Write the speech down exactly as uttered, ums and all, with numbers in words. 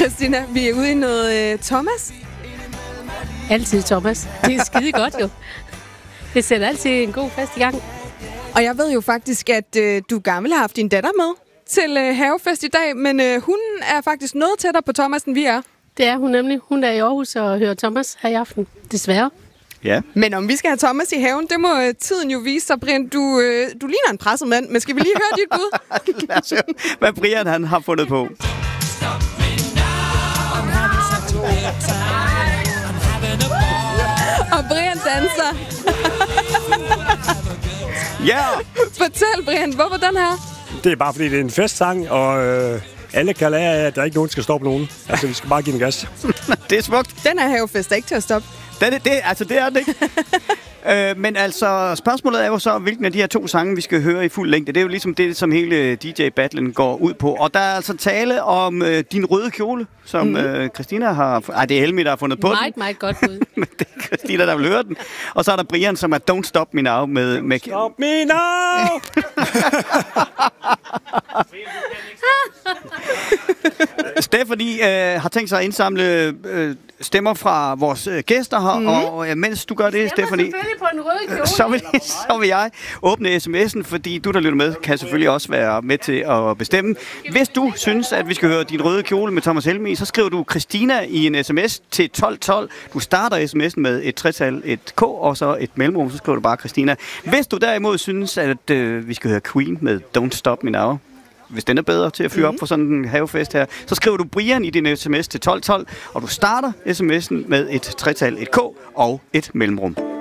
Christina, vi er ude i noget uh, Thomas. Altid Thomas. Det er skide godt jo. Det sætter altid en god fest i gang. Og jeg ved jo faktisk, at uh, du gerne ville have haft din datter med til uh, havefest i dag, men uh, hun er faktisk noget tættere på Thomas, end vi er. Det er hun nemlig. Hun er i Aarhus og hører Thomas her i aften. Desværre. Ja. Men om vi skal have Thomas i haven, det må uh, tiden jo vise sig, Brian. Du, uh, du ligner en presset mand, men skal vi lige høre dit bud? Lad os høre, hvad Brian han har fundet på. Og Brian danser. Ja! Fortæl, Brian, hvorfor den her? Det er bare fordi, det er en festsang, og øh, alle kan lære af, at der er ikke nogen, der skal stoppe nogen. Altså, vi skal bare give den gas. Det er smukt. Den her havefest er ikke til at stoppe. Det, det, det, altså, det er det ikke. øh, men altså, spørgsmålet er jo så, hvilken af de her to sange, vi skal høre i fuld længde. Det er jo ligesom det, som hele D J-battlen går ud på. Og der er altså tale om øh, din røde kjole, som mm. øh, Christina har... Ej, det er Helmi, der har fundet på meget, den. Meget, meget godt bud. Men det er Christina, der vil høre den. Og så er der Brian, som er Don't Stop Me Now med... med Stop me now! Stephanie øh, har tænkt sig at indsamle øh, stemmer fra vores øh, gæster her, mm. og øh, mens du gør det, Stephanie, på en rød kjole, så, vil, så vil jeg åbne sms'en, fordi du, der lytter med, kan selvfølgelig også være med til at bestemme. Hvis du synes, at vi skal høre din røde kjole med Thomas Helmi, så skriver du Christina i en sms til tolv tolv. Du starter sms'en med et tretal, et K, og så et mellemrum, så skriver du bare Christina. Hvis du derimod synes, at øh, vi skal høre Queen med Don't Stop Me Now, hvis den er bedre til at fyre mm. op for sådan en havefest her, så skriver du Brian i din sms til tolv tolv, og du starter sms'en med et tretal, et K og et mellemrum.